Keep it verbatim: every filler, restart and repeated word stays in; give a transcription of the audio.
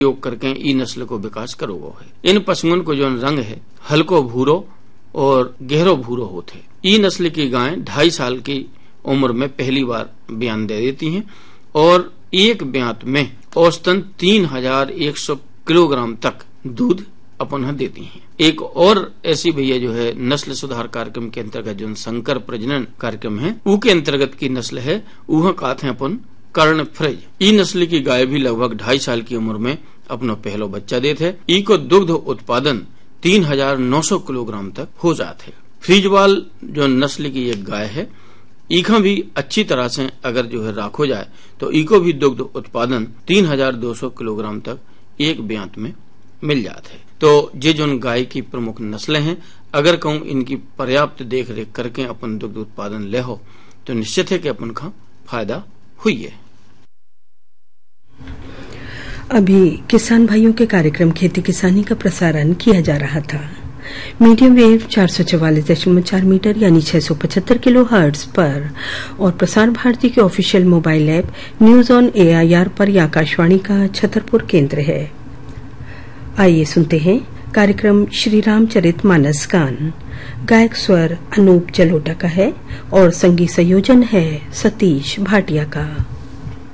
उपयोग करके ई नस्ल को विकास करोगो है। इन पशुओं को जो रंग है हल्को भूरो और गहरो भूरो होते। ई नस्ल की गाय ढाई साल की उम्र में पहली बार ब्यान दे देती हैं और एक ब्यात में औसतन तीन हजार एक सौ किलोग्राम तक दूध अपन देती हैं। एक और ऐसी भैया जो है नस्ल सुधार कार्यक्रम के अंतर्गत जो संकर प्रजनन कार्यक्रम है उसके अंतर्गत की नस्ल है वह कहते हैं अपन कर्ण फ्रेज। ई नस्ल की गाय भी लगभग ढाई साल की उम्र में अपना पहलो बच्चा देते है। ई को दुग्ध उत्पादन तीन हजार नौ सौ किलोग्राम तक हो जाते है। फ्रीजवाल जो नस्ल की एक गाय है ईखा भी अच्छी तरह से अगर जो है राखो जाए तो ईको भी दुग्ध उत्पादन तीन हजार दो सौ किलोग्राम तक एक ब्यात में मिल जाते हैं। तो ये जो गाय की प्रमुख नस्लें हैं अगर कहूँ इनकी पर्याप्त देख रेख करके अपन दुग्ध उत्पादन ले हो तो निश्चित है कि अपन का फायदा हुई है। अभी किसान भाइयों के कार्यक्रम खेती किसानी का प्रसारण किया जा रहा था। मीडियम वेव चार सौ चवालीस दशमलव चार मीटर यानी छह सौ पचहत्तर किलो हर्ट्ज पर और प्रसार भारती के official mobile app news on AIR पर यह आकाशवाणी का छतरपुर केंद्र है। आइए सुनते हैं कार्यक्रम श्री रामचरित मानस गान। गायक स्वर अनूप जलोटा का है और संगीत संयोजन है सतीश भाटिया का।